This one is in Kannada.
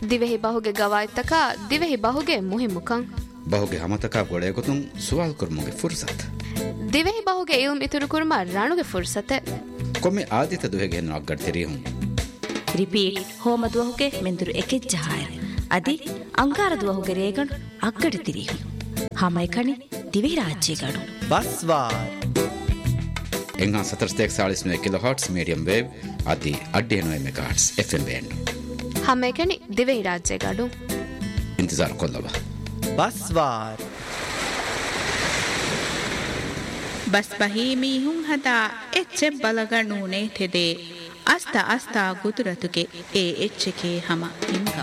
ದಿವೆಹಿ ಬಹುಗೆ ಗವಾಯ್ತಕ ದಿವೆಹಿ ಬಹುಗೆ ಮುಹಿಮ್ಮುಕಂ ಬಹುಗೆ ಹಮತಕ ಗೊಳೆ ಗೊತುಂ ಸುವಾಲ್ ಕುರ್ಮುಗೆ ಫುರ್ಸತ್ ದಿವೆಹಿ ಬಹುಗೆ ಇಲ್ಮ್ ಇತುರು ಕುರ್ಮ ರಾಣುಗೆ ಫುರ್ಸತೆ ಕೊಮ್ಮೆ ಆದಿತ ದುಹೆಗೆ ನಾಗ್ಗಡ್ತಿರಿ ಹುಂ ರಿಪೀಟ್ ಹೋಮ ದುವಹುಗೆ ಮೆಂದುರು ಎಕೆಜ್ ಜಹಾಯ ಅದಿ ಅಂಗಾರ ದುವಹುಗೆ ರೇಗಣು ಅಗ್ಗಡಿತಿರಿ ಹಮೈ ಕಣಿ ದಿವೆಹಿ ರಾಜ್ಯಗಳು ಬಸ್ವಾರ್ ಎಂಗಾ 740 ಕಿಲೋಹರ್ಟ್ಸ್ ಮೀಡಿಯಂ ವೇವ್ ಅದಿ 890 ಮೆಗಾಹರ್ಟ್ಸ್ ಎಫ್ಎಂ ಬ್ಯಾಂಡ್ ಹಮೈ ಕಣಿ ದಿವೆಹಿ ರಾಜ್ಯಗಳು ಇಂತಜಾರ್ ಕೊಲ್ಲವ ಬಸ್ವಾರ್ ಬಸ್ ಬಹೀಮಿ ಹುಂ ಹತಾ ಎಚ್ಚೆ ಬಲಗಣೂನೆ ಥೆದೆ ಅಸ್ತ ಅಸ್ತ ಗುತುರತುಗೆ ಎಚ್ಚೆಕೆ ಹಮ ಹಿಂಗ